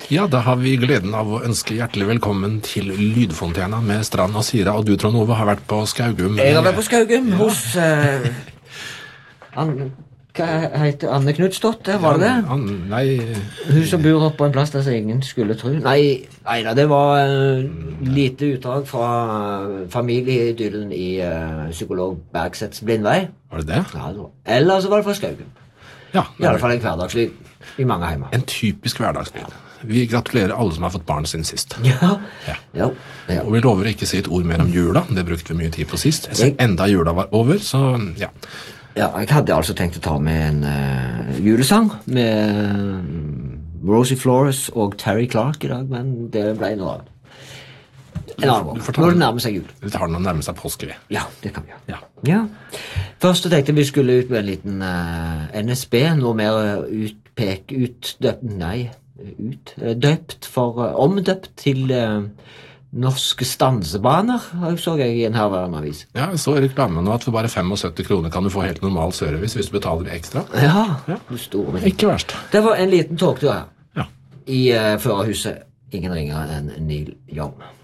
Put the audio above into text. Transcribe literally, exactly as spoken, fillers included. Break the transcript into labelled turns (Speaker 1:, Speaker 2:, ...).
Speaker 1: Ja, da har vi gleden av å ønske hjertelig velkommen til Lydfontena med Strand og Sira, og du, Trond Ove, har vært på Skaugum.
Speaker 2: Jeg har vært på Skaugum hos uh, An, hva heter Anne Knudsdotter, var det det?
Speaker 1: An, nei...
Speaker 2: Hun som bor oppe på en plass der som ingen skulle tro. Nei, nei da, det var uh, lite utdrag fra familieidyllen i uh, psykolog Bergsets Blindvei.
Speaker 1: Var det det?
Speaker 2: Ja, det var. Eller så var det fra Skaugum.
Speaker 1: Ja,
Speaker 2: I alle fall en hverdagslyd i mange heimer.
Speaker 1: En typisk hverdagslyd. Vi gratulerer alle som har fått barn sin sist.
Speaker 2: Ja,
Speaker 1: ja.
Speaker 2: ja. ja.
Speaker 1: Og vi lover ikke å si et ord mer om jula, det brukte vi mye tid på sist. Så enda jula var over, så ja.
Speaker 2: Ja, jeg hadde altså tenkt å ta med en uh, julesang med uh, Rosie Flores og Terry Clark i dag, men det ble noe annet. En annen gang. Når det nærmer seg jul.
Speaker 1: Vi tar den å nærme seg påske, vi.
Speaker 2: Ja, det kan vi gjøre.
Speaker 1: Ja.
Speaker 2: Ja. Først så tenkte vi skulle ut med en liten uh, N S B, noe mer utpek, utdøpt, nei, ut, uh, døpt for, uh, omdøpt til uh, norske stansebaner, så jeg i en herværende avis.
Speaker 1: Ja, jeg så reklamen nå at for bare syttifem kroner kan du få helt normal service hvis du betaler ekstra.
Speaker 2: Ja,
Speaker 1: ja.
Speaker 2: Du store min.
Speaker 1: Ikke verst.
Speaker 2: Det var en liten togtur her.
Speaker 1: Ja.
Speaker 2: I uh, førerhuset, ingen ringer enn Neil Young.